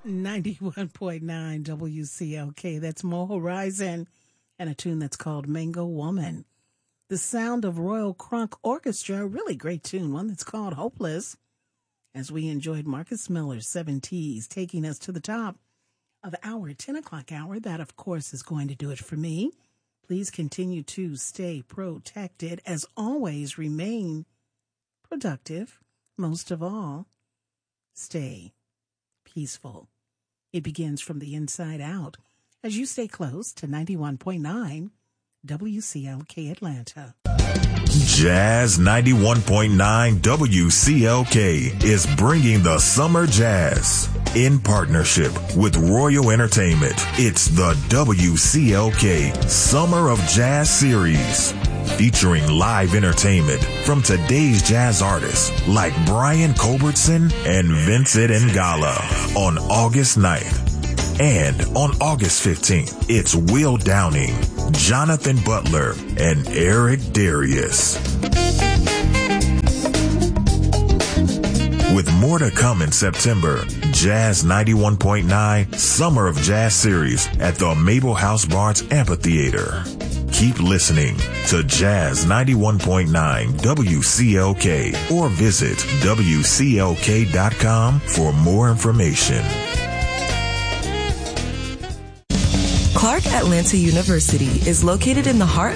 91.9 WCLK. That's Mo Horizon and a tune that's called Mango Woman. The sound of Royal Crunk Orchestra, a really great tune, one that's called Hopeless, as we enjoyed Marcus Miller's 7 T's taking us to the top of our 10 o'clock hour. That, of course, is going to do it for me. Please continue to stay protected. As always, remain productive. Most of all, stay peaceful. It begins from the inside out as you stay close to 91.9 WCLK Atlanta. Jazz 91.9 WCLK is bringing the summer jazz in partnership with Royal Entertainment. It's the WCLK Summer of Jazz Series, featuring live entertainment from today's jazz artists like Brian Culbertson and Vincent Ngala on August 9th. And on August 15th, it's Will Downing, Jonathan Butler, and Eric Darius. With more to come in September, Jazz 91.9 Summer of Jazz Series at the Mabel House Barnes Amphitheater. Keep listening to Jazz 91.9 WCLK or visit WCLK.com for more information. Clark Atlanta University is located in the heart